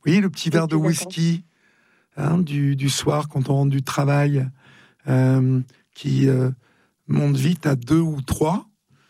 voyez, le petit verre de whisky du soir quand on rentre du travail, qui monte vite à 2 ou 3.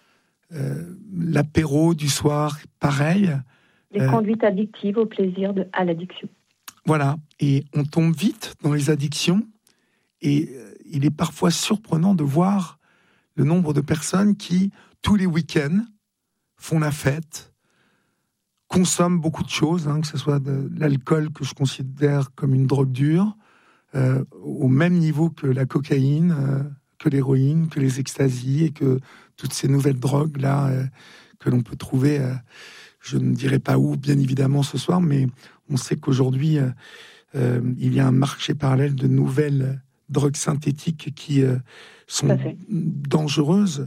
L'apéro du soir, pareil. Les conduites addictives au plaisir à l'addiction. Voilà, et on tombe vite dans les addictions, et il est parfois surprenant de voir le nombre de personnes qui, tous les week-ends, font la fête, consomment beaucoup de choses, que ce soit de l'alcool que je considère comme une drogue dure, au même niveau que la cocaïne, que l'héroïne, que les extasies, et que toutes ces nouvelles drogues-là que l'on peut trouver, je ne dirai pas où, bien évidemment, ce soir, mais on sait qu'aujourd'hui, il y a un marché parallèle de nouvelles drogues synthétiques qui sont dangereuses.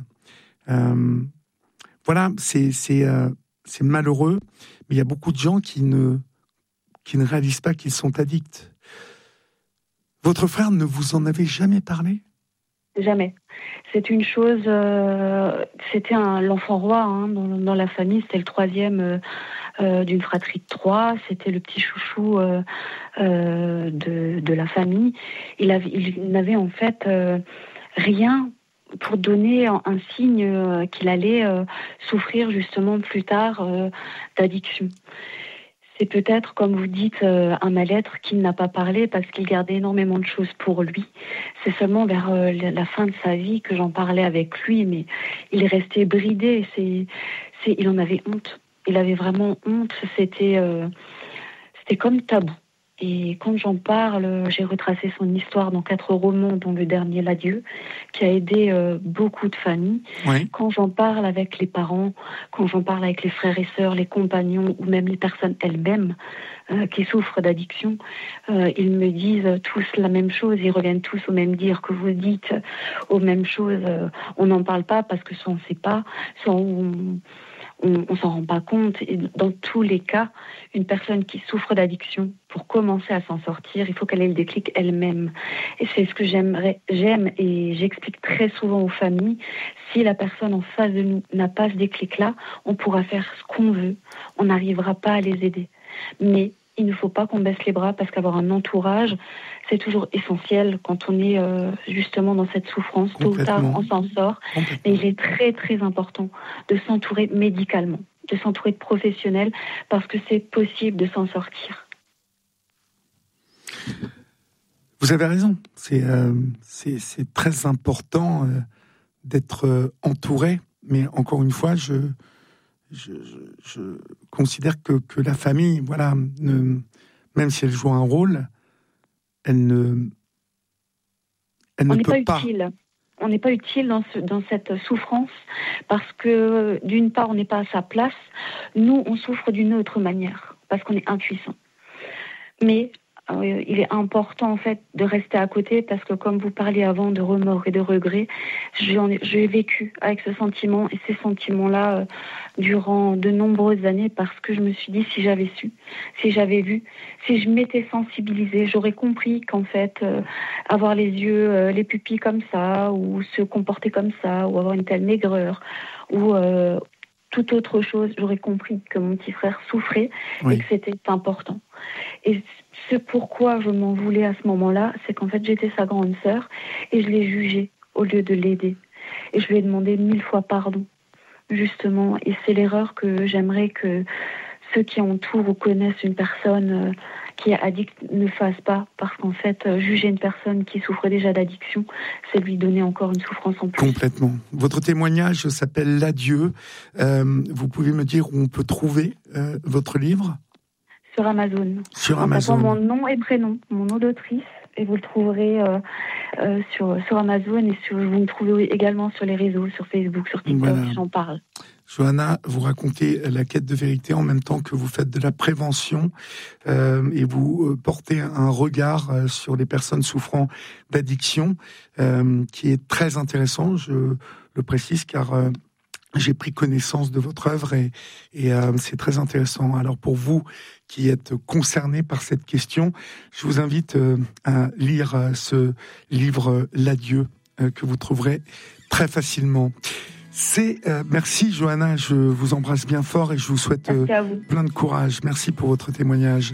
Voilà, c'est malheureux, mais il y a beaucoup de gens qui ne réalisent pas qu'ils sont addicts. Votre frère ne vous en avait jamais parlé ? Jamais. C'est une chose. C'était l'enfant roi dans la famille. C'était le 3e d'une fratrie de 3. C'était le petit chouchou de la famille. Il n'avait en fait rien pour donner un signe qu'il allait souffrir justement plus tard d'addiction. C'est peut-être, comme vous dites, un mal-être qu'il n'a pas parlé parce qu'il gardait énormément de choses pour lui. C'est seulement vers la fin de sa vie que j'en parlais avec lui, mais il est resté bridé. Il en avait honte. Il avait vraiment honte. C'était comme tabou. Et quand j'en parle, j'ai retracé son histoire dans 4 romans, dont le dernier, L'Adieu, qui a aidé beaucoup de familles. Oui. Quand j'en parle avec les parents, quand j'en parle avec les frères et sœurs, les compagnons, ou même les personnes elles-mêmes qui souffrent d'addiction, ils me disent tous la même chose, ils reviennent tous au même dire que vous dites, aux mêmes choses. On n'en parle pas parce que soit on ne sait pas, soit on s'en rend pas compte. Et dans tous les cas, une personne qui souffre d'addiction, pour commencer à s'en sortir, il faut qu'elle ait le déclic elle-même. Et c'est ce que j'aime et j'explique très souvent aux familles. Si la personne en face de nous n'a pas ce déclic-là, on pourra faire ce qu'on veut. On n'arrivera pas à les aider. Mais il ne faut pas qu'on baisse les bras parce qu'avoir un entourage, c'est toujours essentiel quand on est justement dans cette souffrance. Tôt ou tard, on s'en sort. Mais il est très, très important de s'entourer médicalement, de s'entourer de professionnels parce que c'est possible de s'en sortir. Vous avez raison. C'est très important d'être entouré. Mais encore une fois, je considère que la famille, voilà, même si elle joue un rôle, elle ne peut pas. On n'est pas utile dans cette souffrance parce que, d'une part, on n'est pas à sa place. Nous, on souffre d'une autre manière parce qu'on est impuissant. Mais il est important, en fait, de rester à côté parce que, comme vous parliez avant de remords et de regrets, j'ai vécu avec ce sentiment et ces sentiments-là durant de nombreuses années parce que je me suis dit, si j'avais su, si j'avais vu, si je m'étais sensibilisée, j'aurais compris qu'en fait, avoir les yeux, les pupilles comme ça, ou se comporter comme ça, ou avoir une telle maigreur, ou toute autre chose, j'aurais compris que mon petit frère souffrait et que c'était important. Et ce pourquoi je m'en voulais à ce moment-là, c'est qu'en fait, j'étais sa grande sœur et je l'ai jugée au lieu de l'aider. Et je lui ai demandé 1000 fois pardon, justement. Et c'est l'erreur que j'aimerais que ceux qui entourent ou connaissent une personne qui est addict ne fassent pas. Parce qu'en fait, juger une personne qui souffre déjà d'addiction, c'est lui donner encore une souffrance en plus. Complètement. Votre témoignage s'appelle L'Adieu. Vous pouvez me dire où on peut trouver votre livre ? Sur Amazon. Sur Amazon. Mon nom et prénom, mon nom d'autrice, et vous le trouverez sur Amazon et vous me trouvez également sur les réseaux, sur Facebook, sur TikTok, voilà. J'en parle. Johanna, vous racontez la quête de vérité en même temps que vous faites de la prévention et vous portez un regard sur les personnes souffrant d'addiction qui est très intéressant, je le précise, car j'ai pris connaissance de votre œuvre et c'est très intéressant. Alors pour vous qui êtes concernés par cette question, je vous invite à lire ce livre L'Adieu que vous trouverez très facilement. Merci Johanna, je vous embrasse bien fort et je vous souhaite plein de courage. Merci pour votre témoignage.